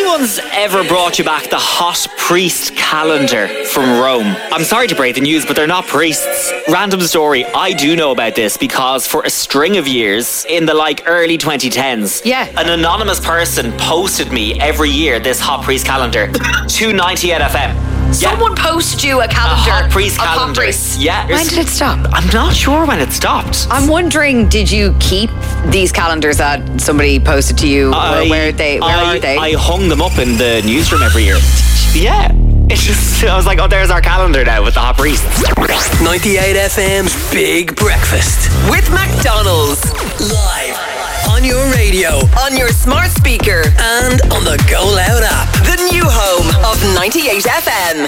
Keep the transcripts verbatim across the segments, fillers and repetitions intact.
anyone's ever brought you back the hot priest calendar from Rome? I'm sorry to break the news, but they're not priests. Random story, I do know about this because for a string of years, in the like early twenty tens, yeah. an anonymous person posted me every year this hot priest calendar to ninety-eight F M. Someone yeah. posted you a calendar. A hot priest of calendar. Hot priests. Yeah. When did it stop? I'm not sure when it stopped. I'm wondering, did you keep these calendars that somebody posted to you? I, or where are they? Where I, are they? I hung them up in the newsroom every year. Yeah. It's just, I was like, oh, there's our calendar now with the hot priests. ninety-eight F M's Big Breakfast with McDonald's. Live on your radio, on your smart speaker, and on the Go Loud app. The new home of ninety-eight F M.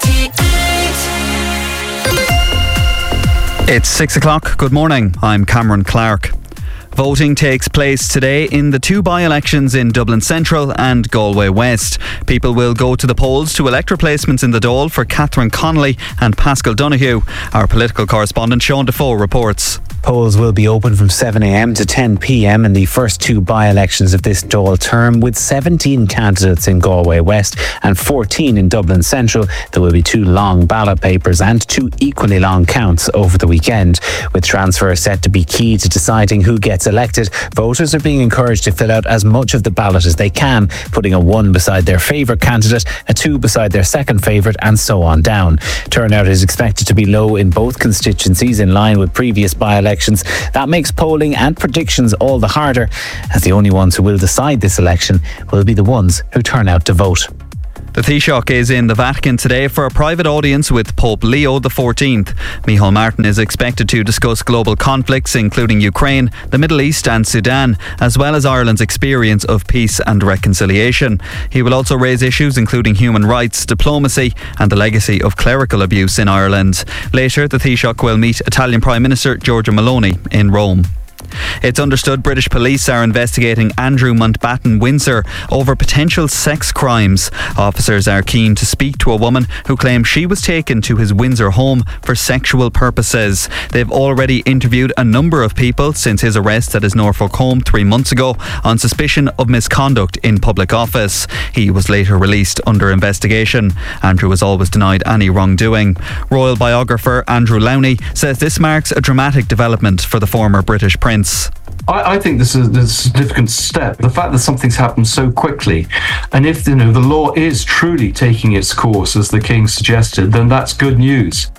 ninety-eight. It's six o'clock. Good morning. I'm Cameron Clark. Voting takes place today in the two by-elections in Dublin Central and Galway West. People will go to the polls to elect replacements in the Dáil for Catherine Connolly and Pascal Donoghue. Our political correspondent Sean Defoe reports. Polls will be open from seven a m to ten p m in the first two by-elections of this Dáil term, with seventeen candidates in Galway West and fourteen in Dublin Central. There will be two long ballot papers and two equally long counts over the weekend. With transfer set to be key to deciding who gets elected, voters are being encouraged to fill out as much of the ballot as they can, putting a one beside their favourite candidate, a two beside their second favourite, and so on down. Turnout is expected to be low in both constituencies, in line with previous by-elections. That makes polling and predictions all the harder, as the only ones who will decide this election will be the ones who turn out to vote. The Taoiseach is in the Vatican today for a private audience with Pope Leo the fourteenth. Micheál Martin is expected to discuss global conflicts, including Ukraine, the Middle East and Sudan, as well as Ireland's experience of peace and reconciliation. He will also raise issues including human rights, diplomacy and the legacy of clerical abuse in Ireland. Later, the Taoiseach will meet Italian Prime Minister Giorgia Meloni in Rome. It's understood British police are investigating Andrew Mountbatten Windsor over potential sex crimes. Officers are keen to speak to a woman who claims she was taken to his Windsor home for sexual purposes. They've already interviewed a number of people since his arrest at his Norfolk home three months ago on suspicion of misconduct in public office. He was later released under investigation. Andrew has always denied any wrongdoing. Royal biographer Andrew Lowney says this marks a dramatic development for the former British Prince. I, I think this is a significant step. The fact that something's happened so quickly, and if you know the law is truly taking its course as the King suggested, then that's good news.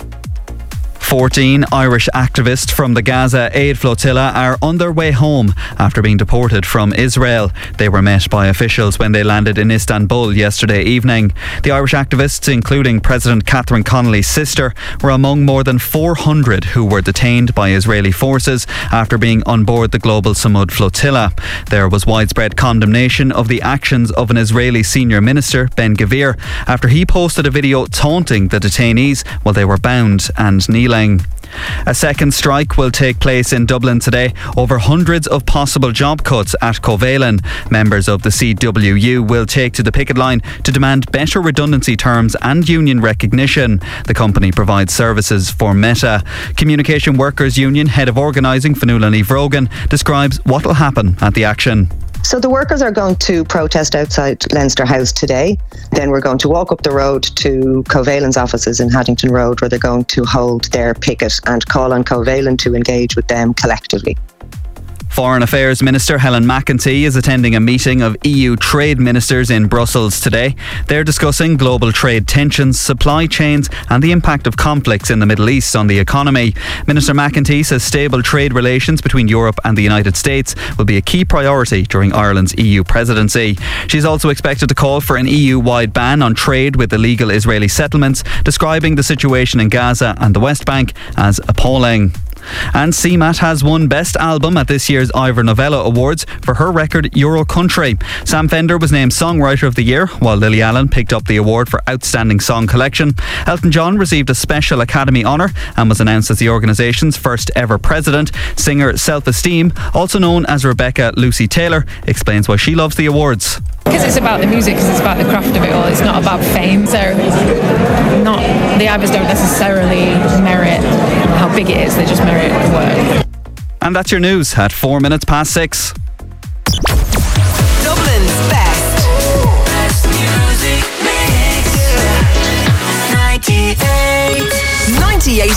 fourteen Irish activists from the Gaza aid flotilla are on their way home after being deported from Israel. They were met by officials when they landed in Istanbul yesterday evening. The Irish activists, including President Catherine Connolly's sister, were among more than four hundred who were detained by Israeli forces after being on board the Global Samud flotilla. There was widespread condemnation of the actions of an Israeli senior minister, Ben Gvir, after he posted a video taunting the detainees while they were bound and kneeling. A second strike will take place in Dublin today over hundreds of possible job cuts at Covalent. Members of the C W U will take to the picket line to demand better redundancy terms and union recognition. The company provides services for Meta. Communication Workers Union Head of Organising Fionnuala Ní Bhrógan describes what will happen at the action. So the workers are going to protest outside Leinster House today. Then we're going to walk up the road to Covalent's offices in Haddington Road, where they're going to hold their picket and call on Covalent to engage with them collectively. Foreign Affairs Minister Helen McEntee is attending a meeting of E U trade ministers in Brussels today. They're discussing global trade tensions, supply chains and the impact of conflicts in the Middle East on the economy. Minister McEntee says stable trade relations between Europe and the United States will be a key priority during Ireland's E U presidency. She's also expected to call for an E U-wide ban on trade with illegal Israeli settlements, describing the situation in Gaza and the West Bank as appalling. And C M A T has won Best Album at this year's Ivor Novello Awards for her record Euro Country. Sam Fender was named Songwriter of the Year, while Lily Allen picked up the award for Outstanding Song Collection. Elton John received a special Academy honour and was announced as the organisation's first ever president. Singer Self Esteem, also known as Rebecca Lucy Taylor, explains why she loves the awards. Because it's about the music, because it's about the craft of it all. It's not about fame. So not the Ivors don't necessarily merit how big it is. They just merit the work. And that's your news at four minutes past six.